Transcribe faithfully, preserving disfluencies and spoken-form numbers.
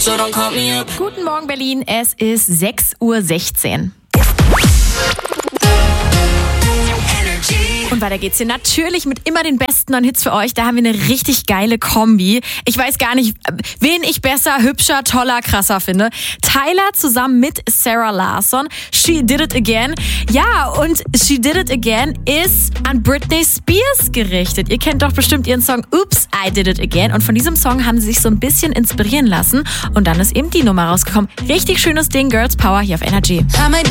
so don't call me up. Guten Morgen Berlin, es ist sechs Uhr sechzehn. Und weiter geht's hier natürlich mit immer den besten neuen Hits für euch. Da haben wir eine richtig geile Kombi. Ich weiß gar nicht, wen ich besser, hübscher, toller, krasser finde. Tyler zusammen mit Sarah Larsson. She Did It Again. Ja, und She Did It Again ist an Britney Spears gerichtet. Ihr kennt doch bestimmt ihren Song Oops, I Did It Again. Und von diesem Song haben sie sich so ein bisschen inspirieren lassen. Und dann ist eben die Nummer rausgekommen. Richtig schönes Ding, Girls Power hier auf Energy.